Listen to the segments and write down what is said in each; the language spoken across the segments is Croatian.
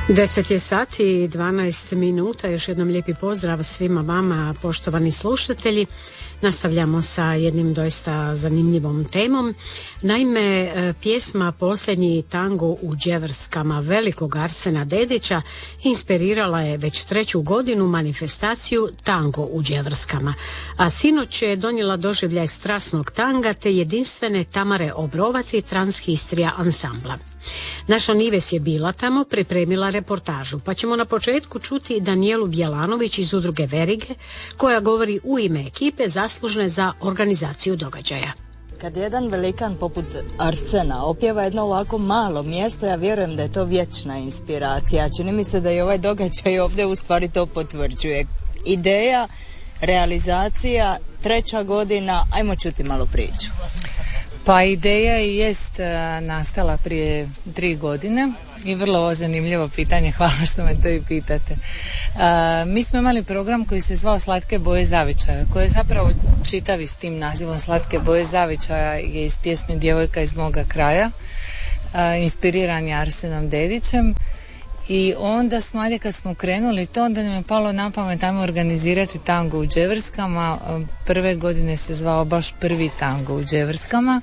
10 je sati i 12 minuta. Još jednom lijepi pozdrav svima vama, poštovani slušatelji. Nastavljamo sa jednim doista zanimljivom temom. Naime, pjesma Posljednji tango u Đevrskama velikog Arsena Dedića inspirirala je već 3. godinu manifestaciju Tango u Đevrskama, a sinoć je donijela doživljaj strasnog tanga te jedinstvene Tamare Obrovac i Transhistrija ansambla. Naša Nives je bila tamo, pripremila reportažu, pa ćemo na početku čuti Danijelu Bjelanović iz udruge Verige, koja govori u ime ekipe zaslužne za organizaciju događaja. Kad jedan velikan poput Arsena opjeva jedno ovako malo mjesto, ja vjerujem da je to vječna inspiracija. Čini mi se da i ovaj događaj ovdje u stvari to potvrđuje. Ideja, realizacija, 3. godina, ajmo čuti malo priču. Pa ideja jest nastala prije 3 godine i vrlo zanimljivo pitanje, hvala što me to i pitate. Mi smo imali program koji se zvao Slatke boje zavičaja, koji je zapravo čitavi s tim nazivom Slatke boje zavičaja je iz pjesme Djevojka iz moga kraja, inspiriran je Arsenom Dedićem. I onda smo, ajde kad smo krenuli to, onda nam je palo na pamet tamo organizirati tango u Đevrskama. Prve godine se zvao baš prvi tango u Đevrskama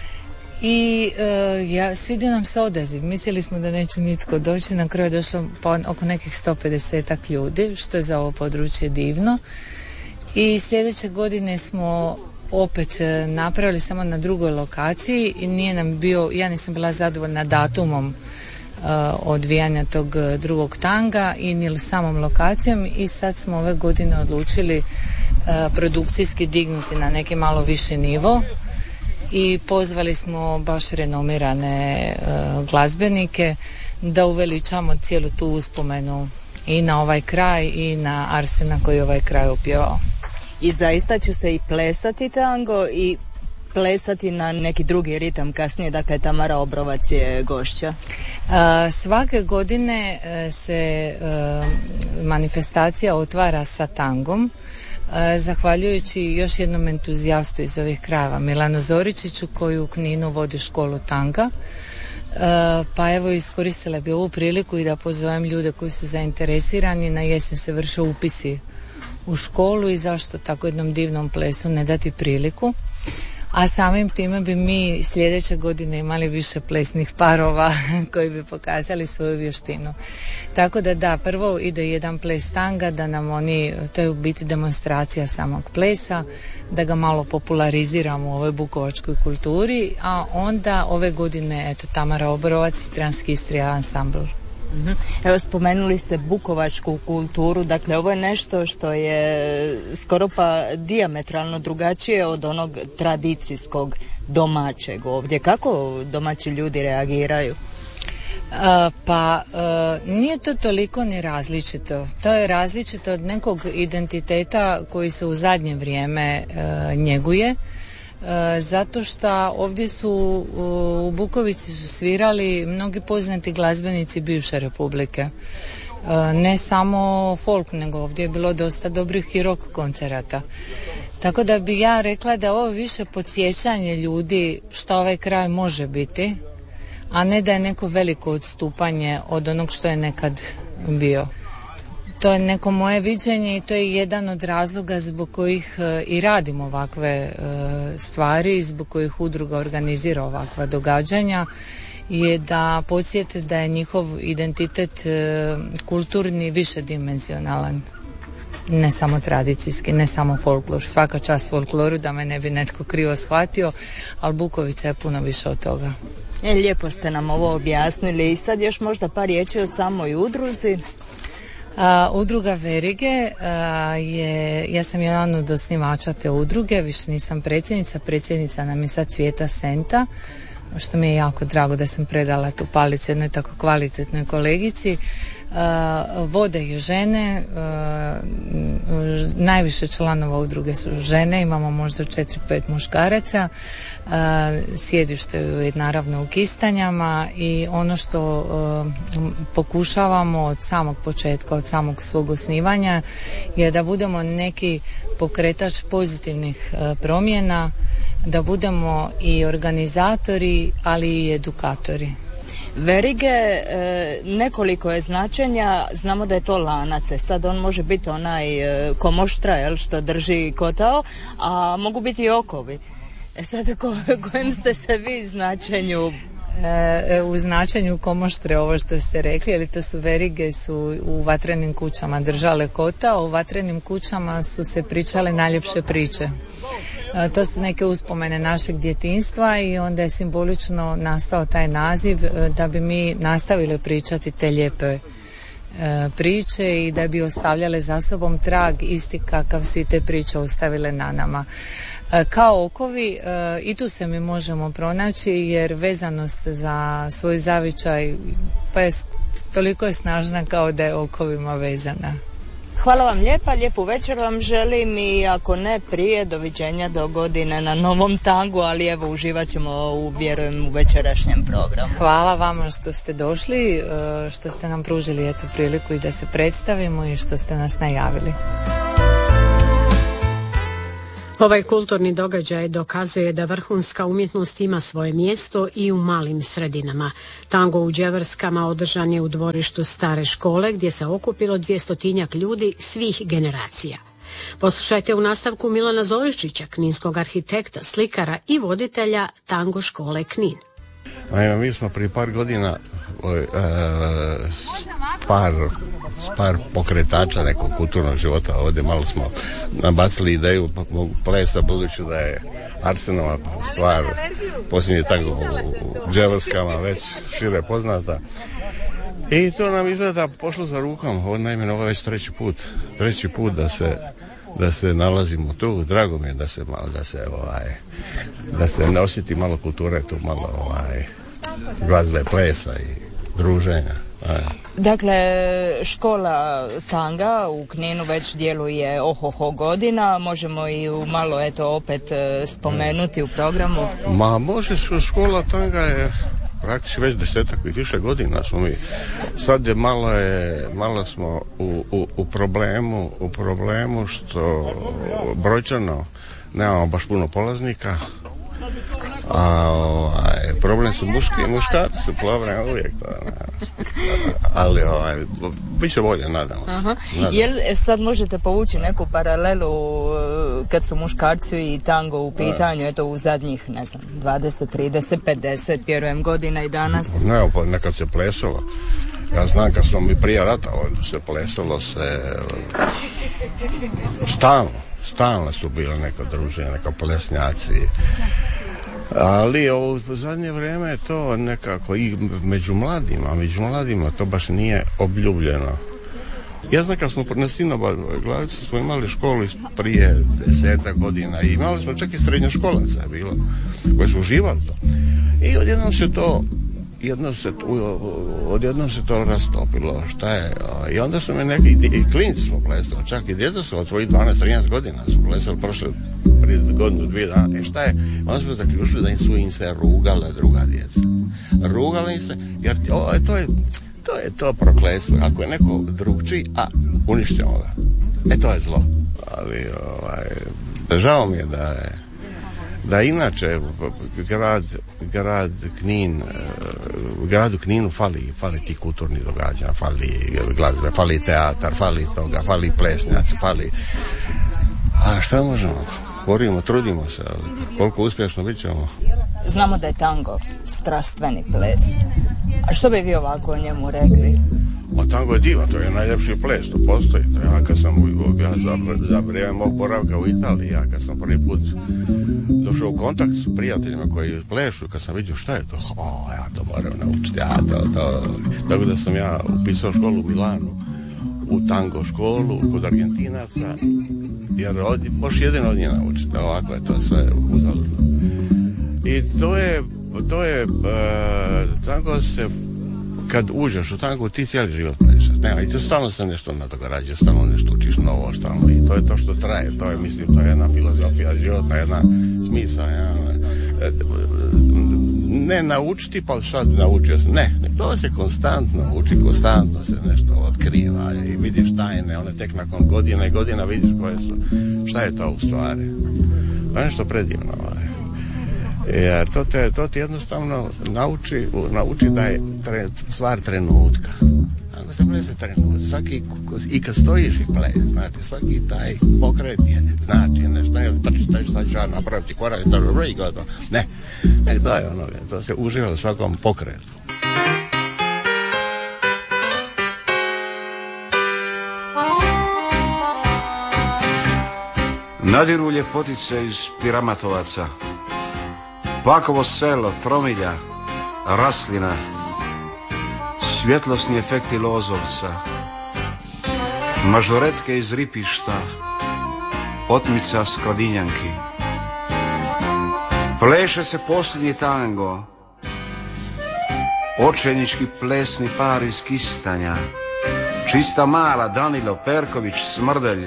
i svidio nam se odaziv. Mislili smo da neće nitko doći, na kraju je došlo oko nekih 150 ljudi, što je za ovo područje divno. I sljedeće godine smo opet napravili samo na drugoj lokaciji i nije nam bio, ja nisam bila zadovoljna datumom odvijanja tog drugog tanga i ni samom lokacijom i sad smo ove godine odlučili produkcijski dignuti na neki malo viši nivo i pozvali smo baš renomirane glazbenike da uveličamo cijelu tu uspomenu i na ovaj kraj i na Arsena koji je ovaj kraj opjevao. I zaista će se i plesati tango i plesati na neki drugi ritam kasnije, dakle Tamara Obrovac je gošća. Svake godine se manifestacija otvara sa tangom, zahvaljujući još jednom entuzijastu iz ovih krajeva, Milanu Zoričiću, koji u Kninu vodi školu tanga. Pa evo, iskoristila bi ovu priliku i da pozovem ljude koji su zainteresirani. Na jesen se vrše upisi u školu i zašto tako jednom divnom plesu ne dati priliku. A samim time bi mi sljedeće godine imali više plesnih parova koji bi pokazali svoju vještinu. Tako da, prvo ide jedan ples tanga, da nam oni, to je u biti demonstracija samog plesa, da ga malo populariziramo u ovoj bukovačkoj kulturi, a onda ove godine, eto, Tamara Obrovac i Transhistrija ansambl. Evo, spomenuli ste bukovačku kulturu, dakle ovo je nešto što je skoro pa dijametralno drugačije od onog tradicijskog domaćeg ovdje. Kako domaći ljudi reagiraju? Nije to toliko ni različito. To je različito od nekog identiteta koji se u zadnje vrijeme njeguje. Zato što ovdje su u Bukovici su svirali mnogi poznati glazbenici bivše republike. Ne samo folk, nego ovdje je bilo dosta dobrih i rock koncerata. Tako da bi ja rekla da ovo više podsjećanje ljudi što ovaj kraj može biti, a ne da je neko veliko odstupanje od onog što je nekad bio. To je neko moje viđenje i to je jedan od razloga zbog kojih i radimo ovakve stvari, zbog kojih udruga organizira ovakva događanja, je da podsjete da je njihov identitet kulturni višedimenzionalan. Ne samo tradicijski, ne samo folklor. Svaka čast folkloru, da me ne bi netko krivo shvatio, ali Bukovica je puno više od toga. Lijepo ste nam ovo objasnili i sad još možda par riječi o samoj udruzi. Udruga Verige ja sam jedan od osnivača te udruge, više nisam predsjednica nam je sad Cvijeta Senta, što mi je jako drago da sam predala tu palicu jednoj tako kvalitetnoj kolegici. Vode je žene, najviše članova udruge su žene, imamo možda 4-5 muškaraca, sjedište je naravno u Kistanjama i ono što pokušavamo od samog početka, od samog svog osnivanja je da budemo neki pokretač pozitivnih promjena, da budemo i organizatori, ali i edukatori. Verige, nekoliko je značenja, znamo da je to lanac, sad on može biti onaj komoštra, jel, što drži kotao, a mogu biti i okovi. Sad kojem ste se vi značenju? U značenju komoštre, ovo što ste rekli, ali to su verige, su u vatrenim kućama držale kotao, u vatrenim kućama su se pričale najljepše priče. To su neke uspomene našeg djetinjstva i onda je simbolično nastao taj naziv da bi mi nastavili pričati te lijepe priče i da bi ostavljale za sobom trag isti kakav su i te priče ostavile na nama. Kao okovi i tu se mi možemo pronaći jer vezanost za svoj zavičaj pa je toliko je snažna kao da je okovima vezana. Hvala vam lijepa, lijepu večer vam želim i ako ne prije, doviđenja do godine na novom tangu, ali evo uživat ćemo vjerujem u večerašnjem programu. Hvala vama što ste došli, što ste nam pružili eto priliku i da se predstavimo i što ste nas najavili. Ovaj kulturni događaj dokazuje da vrhunska umjetnost ima svoje mjesto i u malim sredinama. Tango u Đevrskama održan je u dvorištu stare škole gdje se okupilo 200 ljudi svih generacija. Poslušajte u nastavku Milana Zoričića, kninskog arhitekta, slikara i voditelja tango škole Knin. Naime, mi smo prije par godina par pokretača nekog kulturnog života ovdje malo smo nabacili ideju plesa, budući da je Arsenova stvar posljednji tango u Đevrskama već šire poznata i to nam izgleda pošlo za rukom. Naime, ovo je već treći put da se nalazimo tu. Drago mi je da se ne osjeti malo kulture tu, malo glazbe, plesa i druženja. Dakle, škola tanga u Kninu već djeluje ohoho godina, možemo i malo opet spomenuti u programu. Ma može, škola tanga je praktički već 10-ak i više godina smo mi. Sad je malo smo u problemu što brojčano nemamo baš puno polaznika. A problem su muškarci su problem uvijek to, ali bit će bolje, nadamo se. Jel sad možete povući neku paralelu kad su muškarci i tango u pitanju, eto u zadnjih, ne znam, 20, 30, 50, vjerujem godina i danas? Ne, pa nekad se plesalo. Ja znam kad smo mi prije rata ovdje se plesalo stalno su bile neka druženja, neka plesnjaci. Ali u zadnje vrijeme je to nekako i među mladima to baš nije obljubljeno. Ja znam kad smo na Sinoboj glavicu smo imali školu prije 10 godina i imali smo čak i srednjoškolaca bilo, koji su uživali to. I odjednom se to rastopilo, šta je, i onda su me neki i klinci smo plesali, čak i djeca su od svojih 12-13 godina su plesali prije godinu, 2 dana, šta je, onda smo zaključili da im se rugala druga djeca. Rugala im se, jer to je to prokletstvo, ako je neko drugčiji, uništimo ga. To je zlo. Ali, žao mi je da inače gradu Kninu fali ti kulturni događaja, fali glazbe, fali teatar, fali toga, fali plesnjaci, a šta možemo? Borimo, trudimo se, ali koliko uspješno bit ćemo. Znamo da je tango strastveni ples. A što bi vi ovako o njemu rekli? Tango je divan, to je najljepši ples, to postoji. Za vrijeme mog boravka u Italiji, kad sam prvi put došao u kontakt s prijateljima koji plešu, kad sam vidio šta je to, ja to moram naučiti, tako da sam ja upisao školu u Milanu, u tango školu kod Argentinaca, jer možeš jedino od nje naučiti, ovako je to sve uzaludno. I to je tango se, kad uđeš u tango, ti cijeli život plešaš. I to stalno se nešto nadograđuje, stalno nešto učiš novo, stalno. I to je to što traje, to je jedna filozofija života, jedna smisla. Ne naučiti, pa sad naučio sam. Ne, to se konstantno uči, konstantno se nešto otkriva i vidiš tajne, one tek nakon godina i godina vidiš koje su, šta je to u stvari. To je nešto predivno. Jer to te jednostavno nauči da je stvar trenutka. Ako se pleše trenutak, svaki, i kad stojiš i pleš, znači, svaki taj pokret je, znači, nešto, ne, trčiš, sad ću ja napraviti korak, dobro i gotovo. Ne, to je ono, to se uživa u svakom pokretu. Nadiru ljepotice iz Piramatovaca, Pakovo selo, Tromilja, Raslina, svjetlosni efekti Lozovca, mažoretke iz Ripišta, otmica Skladinjanki. Pleše se posljednji tango, očajnički plesni par iz Kistanja, čista mala Danilo Perković Smrdelj.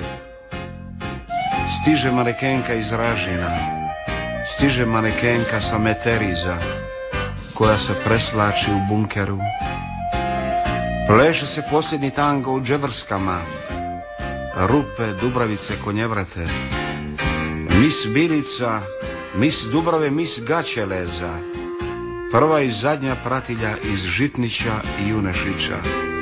Stiže manekenka iz Ražina, stiže manekenka sa Meteriza, koja se preslači u bunkeru. Pleše se posljednji tango u Dževrskama, Rupe, Dubravice, Konjevrate. Mis Bilica, mis Dubrave, mis Gaćeleza, prva i zadnja pratilja iz Žitnića i Junešića.